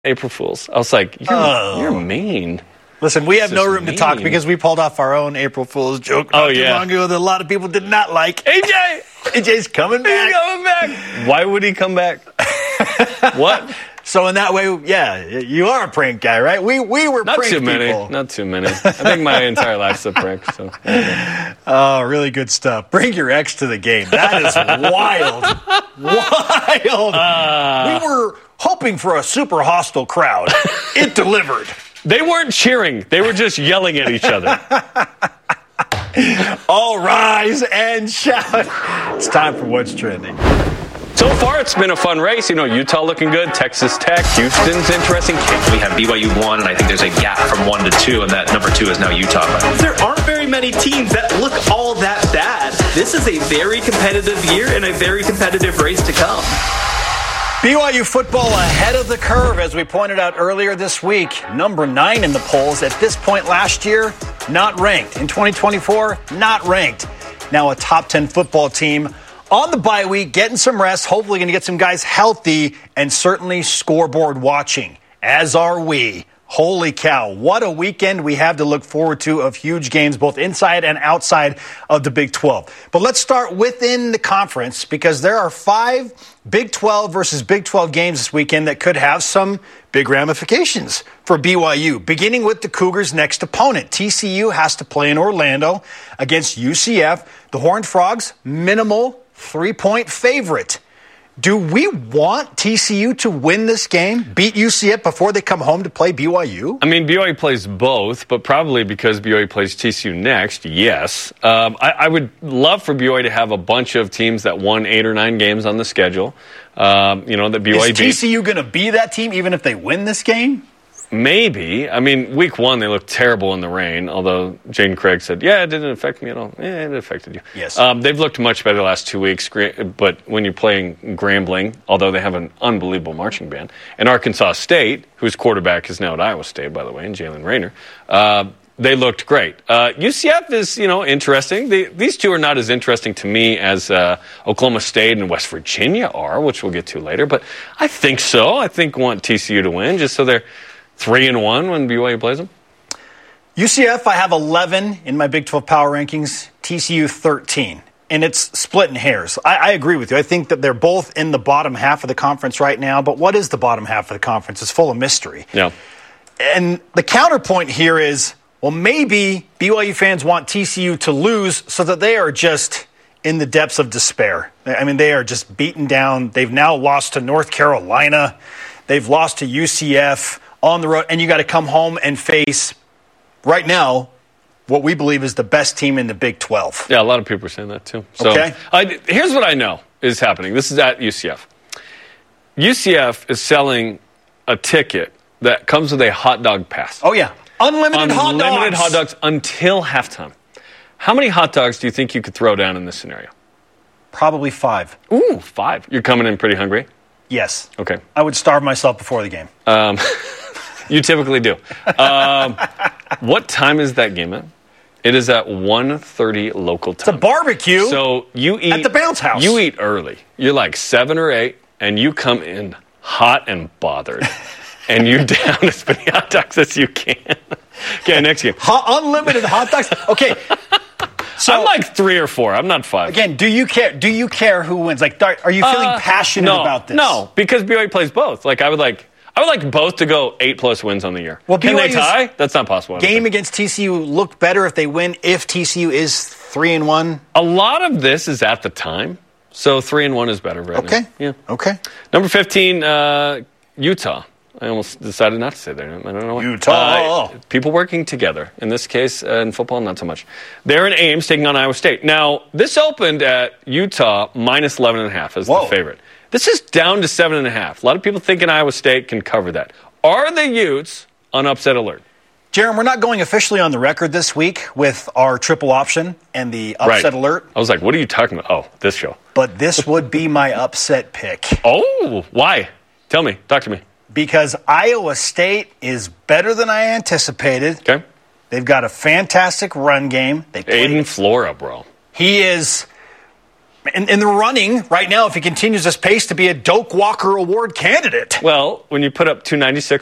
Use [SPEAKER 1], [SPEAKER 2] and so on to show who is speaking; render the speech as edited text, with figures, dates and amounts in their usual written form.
[SPEAKER 1] April Fools. I was like, you're mean.
[SPEAKER 2] Listen, we have no room to talk because we pulled off our own April Fool's joke not too long ago that a lot of people did not like. AJ's coming back.
[SPEAKER 1] He's coming back. Why would he come back? What?
[SPEAKER 2] So in that way, you are a prank guy, right? We were
[SPEAKER 1] not
[SPEAKER 2] prank
[SPEAKER 1] too many.
[SPEAKER 2] people.
[SPEAKER 1] Not too many. I think my entire life's a prank. So.
[SPEAKER 2] Oh, really good stuff. Bring your ex to the game. That is wild. Wild. We were hoping for a super hostile crowd. It delivered.
[SPEAKER 1] They weren't cheering. They were just yelling at each other.
[SPEAKER 2] All rise and shout. It's time for What's Trending.
[SPEAKER 1] So far, it's been a fun race. Utah looking good, Texas Tech, Houston's interesting.
[SPEAKER 3] We have BYU 1, and I think there's a gap from 1 to 2, and that number 2 is now Utah.
[SPEAKER 4] There aren't very many teams that look all that bad. This is a very competitive year and a very competitive race to come.
[SPEAKER 2] BYU football ahead of the curve, as we pointed out earlier this week. Number 9 in the polls. At this point last year, not ranked. In 2024, not ranked. Now a top 10 football team on the bye week, getting some rest, hopefully going to get some guys healthy, and certainly scoreboard watching, as are we. Holy cow, what a weekend we have to look forward to of huge games, both inside and outside of the Big 12. But let's start within the conference, because there are 5 Big 12 versus Big 12 games this weekend that could have some big ramifications for BYU, beginning with the Cougars' next opponent. TCU has to play in Orlando against UCF. The Horned Frogs, minimal 3-point favorite. Do we want TCU to win this game, beat UCF before they come home to play BYU?
[SPEAKER 1] I mean, BYU plays both, but probably because BYU plays TCU next, yes. I would love for BYU to have a bunch of teams that won 8 or 9 games on the schedule. That BYU
[SPEAKER 2] Is TCU going to be that team even if they win this game?
[SPEAKER 1] Maybe. I mean, week 1, they looked terrible in the rain, although Jaden Craig said, it didn't affect me at all. Yeah, it affected you.
[SPEAKER 2] Yes.
[SPEAKER 1] They've looked much better the last 2 weeks, but when you're playing Grambling, although they have an unbelievable marching band, and Arkansas State, whose quarterback is now at Iowa State, by the way, and Jalen Rayner, they looked great. UCF is, interesting. These two are not as interesting to me as Oklahoma State and West Virginia are, which we'll get to later, but I think so. I want TCU to win, just so they're 3-1 when BYU plays them?
[SPEAKER 2] UCF, I have 11 in my Big 12 power rankings. TCU, 13. And it's splitting hairs. I agree with you. I think that they're both in the bottom half of the conference right now. But what is the bottom half of the conference? It's full of mystery.
[SPEAKER 1] Yeah.
[SPEAKER 2] And the counterpoint here is, well, maybe BYU fans want TCU to lose so that they are just in the depths of despair. I mean, they are just beaten down. They've now lost to North Carolina. They've lost to UCF on the road, and you got to come home and face, right now, what we believe is the best team in the Big 12.
[SPEAKER 1] Yeah, a lot of people are saying that too. So,
[SPEAKER 2] okay.
[SPEAKER 1] Here's what I know is happening. This is at UCF. UCF is selling a ticket that comes with a hot dog pass.
[SPEAKER 2] Oh, yeah. Unlimited hot dogs.
[SPEAKER 1] Unlimited hot dogs until halftime. How many hot dogs do you think you could throw down in this scenario?
[SPEAKER 2] Probably 5.
[SPEAKER 1] Ooh, 5. You're coming in pretty hungry?
[SPEAKER 2] Yes.
[SPEAKER 1] Okay.
[SPEAKER 2] I would starve myself before the game.
[SPEAKER 1] You typically do. What time is that game at? It is at 1:30 local time.
[SPEAKER 2] It's a barbecue.
[SPEAKER 1] So you eat
[SPEAKER 2] at the bounce house.
[SPEAKER 1] You eat early. You're like 7 or 8, and you come in hot and bothered, and you down as many hot dogs as you can. Okay, next game.
[SPEAKER 2] Unlimited hot dogs. Okay. So
[SPEAKER 1] I'm like 3 or 4. I'm not 5.
[SPEAKER 2] Again, do you care? Do you care who wins? Like, are you feeling passionate about this?
[SPEAKER 1] No, because BYU plays both. Like, I would like both to go 8+ wins on the year.
[SPEAKER 2] Well,
[SPEAKER 1] can they
[SPEAKER 2] BYU's
[SPEAKER 1] tie? That's not possible.
[SPEAKER 2] Game against TCU looked better if they win. If TCU is 3-1,
[SPEAKER 1] a lot of this is at the time. So 3-1 is better right now.
[SPEAKER 2] Okay.
[SPEAKER 1] Yeah.
[SPEAKER 2] Okay.
[SPEAKER 1] Number 15, Utah. I almost decided not to say their name. I don't know why.
[SPEAKER 2] Utah.
[SPEAKER 1] People working together. In this case, in football, not so much. They're in Ames taking on Iowa State. Now, this opened at Utah minus 11.5 as the favorite. This is down to 7.5. A lot of people thinking Iowa State can cover that. Are the Utes on upset alert?
[SPEAKER 2] Jarom, we're not going officially on the record this week with our triple option and the upset alert.
[SPEAKER 1] I was like, what are you talking about? Oh, this show.
[SPEAKER 2] But this would be my upset pick.
[SPEAKER 1] Oh, why? Tell me. Talk to me.
[SPEAKER 2] Because Iowa State is better than I anticipated.
[SPEAKER 1] Okay.
[SPEAKER 2] They've got a fantastic run game.
[SPEAKER 1] Aiden Flora, bro.
[SPEAKER 2] He is in the running right now, if he continues this pace, to be a Doak Walker Award candidate.
[SPEAKER 1] Well, when you put up 296